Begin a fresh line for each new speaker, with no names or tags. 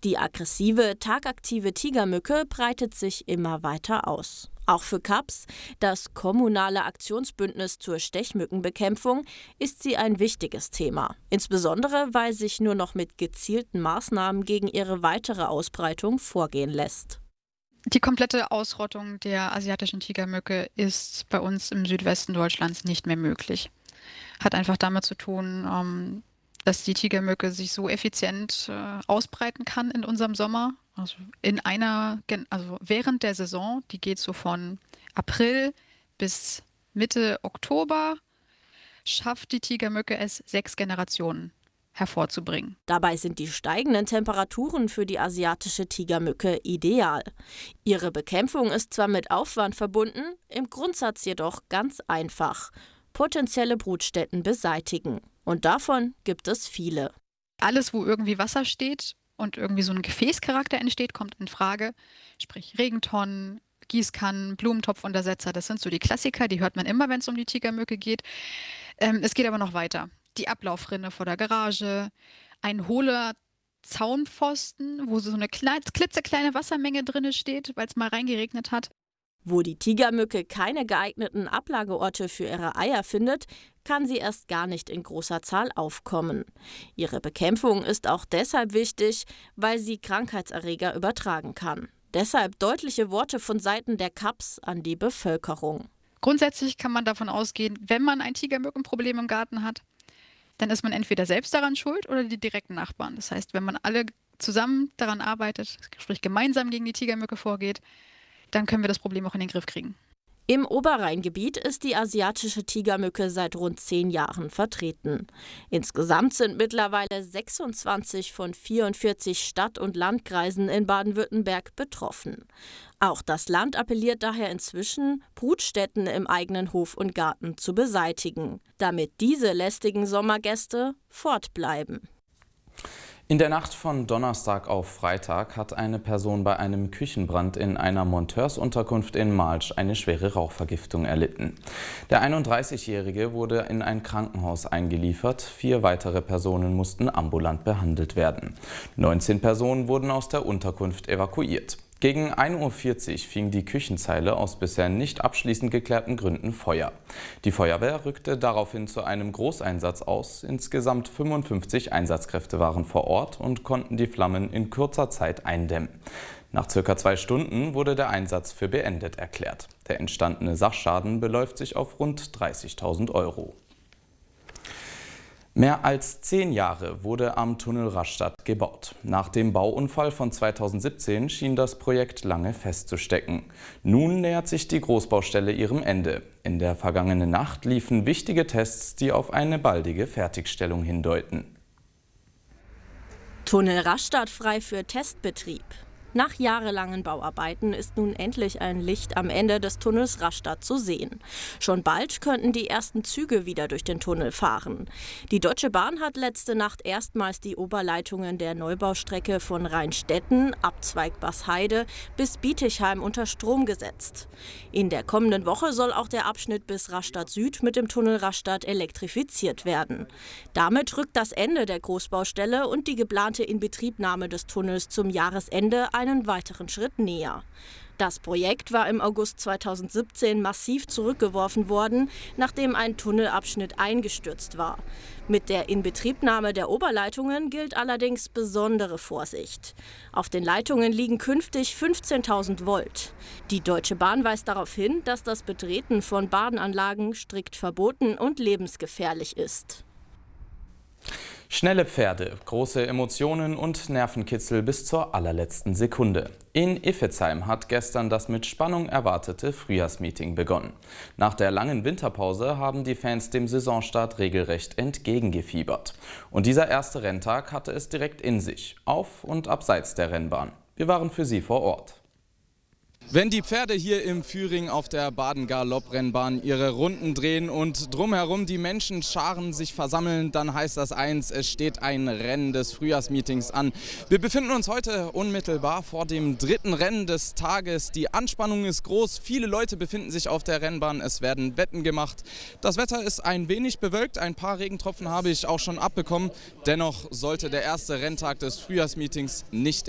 Die aggressive, tagaktive Tigermücke breitet sich immer weiter aus. Auch für KAPS, das kommunale Aktionsbündnis zur Stechmückenbekämpfung, ist sie ein wichtiges Thema. Insbesondere, weil sich nur noch mit gezielten Maßnahmen gegen ihre weitere Ausbreitung vorgehen lässt.
Die komplette Ausrottung der asiatischen Tigermücke ist bei uns im Südwesten Deutschlands nicht mehr möglich. Hat einfach damit zu tun, dass die Tigermücke sich so effizient ausbreiten kann in unserem Sommer. Also während der Saison, die geht so von April bis Mitte Oktober, schafft die Tigermücke es, 6 Generationen hervorzubringen.
Dabei sind die steigenden Temperaturen für die asiatische Tigermücke ideal. Ihre Bekämpfung ist zwar mit Aufwand verbunden, im Grundsatz jedoch ganz einfach: potenzielle Brutstätten beseitigen. Und davon gibt es viele.
Alles, wo irgendwie Wasser steht und irgendwie so ein Gefäßcharakter entsteht, kommt in Frage. Sprich Regentonnen, Gießkannen, Blumentopfuntersetzer, das sind so die Klassiker, die hört man immer, wenn es um die Tigermücke geht. Es geht aber noch weiter. Die Ablaufrinne vor der Garage, ein hohler Zaunpfosten, wo so eine klitzekleine Wassermenge drin steht, weil es mal reingeregnet hat.
Wo die Tigermücke keine geeigneten Ablageorte für ihre Eier findet, kann sie erst gar nicht in großer Zahl aufkommen. Ihre Bekämpfung ist auch deshalb wichtig, weil sie Krankheitserreger übertragen kann. Deshalb deutliche Worte von Seiten der KAPS an die Bevölkerung.
Grundsätzlich kann man davon ausgehen, wenn man ein Tigermückenproblem im Garten hat, dann ist man entweder selbst daran schuld oder die direkten Nachbarn. Das heißt, wenn man alle zusammen daran arbeitet, sprich gemeinsam gegen die Tigermücke vorgeht, dann können wir das Problem auch in den Griff kriegen.
Im Oberrheingebiet ist die asiatische Tigermücke seit rund 10 Jahren vertreten. Insgesamt sind mittlerweile 26 von 44 Stadt- und Landkreisen in Baden-Württemberg betroffen. Auch das Land appelliert daher inzwischen, Brutstätten im eigenen Hof und Garten zu beseitigen, damit diese lästigen Sommergäste fortbleiben.
In der Nacht von Donnerstag auf Freitag hat eine Person bei einem Küchenbrand in einer Monteursunterkunft in Marlsch eine schwere Rauchvergiftung erlitten. Der 31-Jährige wurde in ein Krankenhaus eingeliefert. 4 weitere Personen mussten ambulant behandelt werden. 19 Personen wurden aus der Unterkunft evakuiert. Gegen 1:40 Uhr fing die Küchenzeile aus bisher nicht abschließend geklärten Gründen Feuer. Die Feuerwehr rückte daraufhin zu einem Großeinsatz aus. Insgesamt 55 Einsatzkräfte waren vor Ort und konnten die Flammen in kurzer Zeit eindämmen. Nach ca. 2 Stunden wurde der Einsatz für beendet erklärt. Der entstandene Sachschaden beläuft sich auf rund 30.000 €. Mehr als 10 Jahre wurde am Tunnel Rastatt gebaut. Nach dem Bauunfall von 2017 schien das Projekt lange festzustecken. Nun nähert sich die Großbaustelle ihrem Ende. In der vergangenen Nacht liefen wichtige Tests, die auf eine baldige Fertigstellung hindeuten.
Tunnel Rastatt frei für Testbetrieb. Nach jahrelangen Bauarbeiten ist nun endlich ein Licht am Ende des Tunnels Rastatt zu sehen. Schon bald könnten die ersten Züge wieder durch den Tunnel fahren. Die Deutsche Bahn hat letzte Nacht erstmals die Oberleitungen der Neubaustrecke von Rheinstetten, Abzweig Basheide bis Bietigheim unter Strom gesetzt. In der kommenden Woche soll auch der Abschnitt bis Rastatt Süd mit dem Tunnel Rastatt elektrifiziert werden. Damit rückt das Ende der Großbaustelle und die geplante Inbetriebnahme des Tunnels zum Jahresende einen weiteren Schritt näher. Das Projekt war im August 2017 massiv zurückgeworfen worden, nachdem ein Tunnelabschnitt eingestürzt war. Mit der Inbetriebnahme der Oberleitungen gilt allerdings besondere Vorsicht. Auf den Leitungen liegen künftig 15.000 Volt. Die Deutsche Bahn weist darauf hin, dass das Betreten von Bahnanlagen strikt verboten und lebensgefährlich ist.
Schnelle Pferde, große Emotionen und Nervenkitzel bis zur allerletzten Sekunde. In Iffezheim hat gestern das mit Spannung erwartete Frühjahrsmeeting begonnen. Nach der langen Winterpause haben die Fans dem Saisonstart regelrecht entgegengefiebert. Und dieser erste Renntag hatte es direkt in sich, auf und abseits der Rennbahn. Wir waren für Sie vor Ort.
Wenn die Pferde hier im Führing auf der Baden-Galopp-Rennbahn ihre Runden drehen und drumherum die Menschenscharen sich versammeln, dann heißt das eins, es steht ein Rennen des Frühjahrsmeetings an. Wir befinden uns heute unmittelbar vor dem 3. Rennen des Tages. Die Anspannung ist groß, viele Leute befinden sich auf der Rennbahn, es werden Wetten gemacht. Das Wetter ist ein wenig bewölkt, ein paar Regentropfen habe ich auch schon abbekommen. Dennoch sollte der erste Renntag des Frühjahrsmeetings nicht